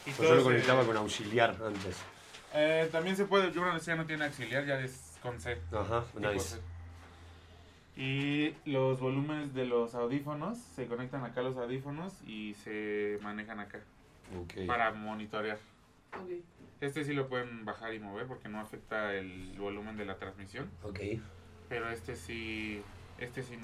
Y Pues yo lo conectaba con auxiliar antes. También se puede, yo creo que ya no tiene auxiliar, ya es con C. Ajá, Tipo nice. C. Y los volúmenes de los audífonos, se conectan acá los audífonos y se manejan acá Ok. para monitorear. Ok. Este sí lo pueden bajar y mover porque no afecta el volumen de la transmisión. Ok. Pero este sí